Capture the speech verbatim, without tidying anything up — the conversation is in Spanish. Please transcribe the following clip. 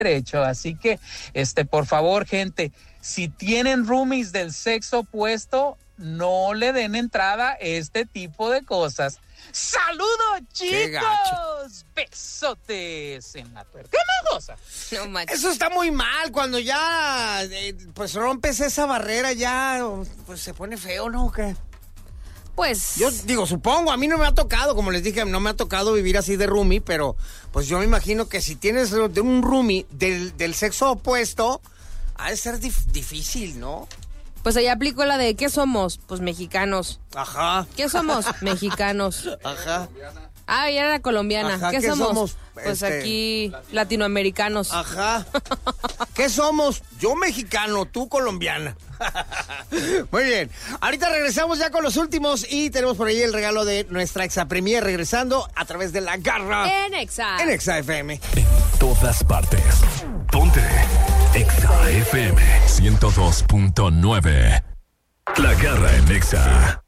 derecho. Así que, este, por favor, gente, si tienen roomies del sexo opuesto, no le den entrada a este tipo de cosas. ¡Saludos, chicos! ¡Besotes en la tuerca! ¡Qué cosa! No manches. Eso está muy mal. Cuando ya eh, pues rompes esa barrera, ya pues se pone feo, ¿no? ¿Qué? Pues... Yo digo, supongo, a mí no me ha tocado, como les dije, no me ha tocado vivir así de roomie, pero pues yo me imagino que si tienes un roomie del, del sexo opuesto, ha de ser dif- difícil, ¿no? Pues allá aplicó la de, ¿qué somos? Pues mexicanos. Ajá. ¿Qué somos? Mexicanos. Ajá. Ah, ya era la colombiana. Ajá, ¿Qué, ¿qué somos? somos? Pues Este... aquí, latinoamericanos. Ajá. ¿Qué somos? Yo mexicano, tú colombiana. Muy bien. Ahorita regresamos ya con los últimos y tenemos por ahí el regalo de nuestra Exa Premier regresando a través de La Garra. En Exa. En Exa F M. En todas partes. Ponte Exa F M ciento dos punto nueve. La Garra en Exa.